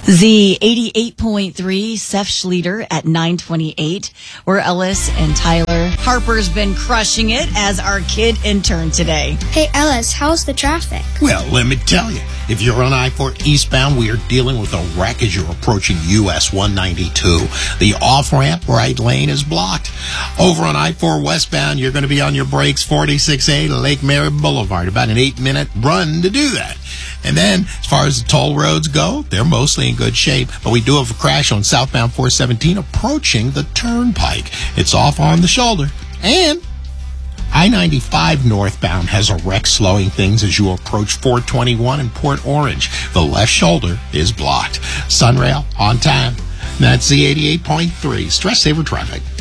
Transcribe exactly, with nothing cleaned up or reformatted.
Z eighty-eight point three, Seth Schleter at nine twenty-eight. We're Ellis and Tyler. Harper's been crushing it as our kid intern today. Hey, Ellis, how's the traffic? Well, let me tell you, if you're on I four eastbound, we are dealing with a wreck as you're approaching U S one ninety-two. The off-ramp right lane is blocked. Over on I four westbound, you're going to be on your brakes, forty-six A to Lake Mary Boulevard. About an eight-minute run to do that. And then, as far as the toll roads go, they're mostly in good shape. But we do have a crash on southbound four seventeen approaching the turnpike. It's off on the shoulder. And I ninety-five northbound has a wreck slowing things as you approach four twenty-one in Port Orange. The left shoulder is blocked. Sunrail on time. That's Z eighty-eight point three. Stress Saver Traffic.